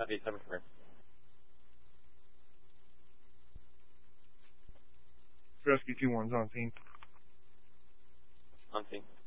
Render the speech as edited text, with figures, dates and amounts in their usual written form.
Copy, 7 confirmed. Rescue 2-1's on scene. On scene.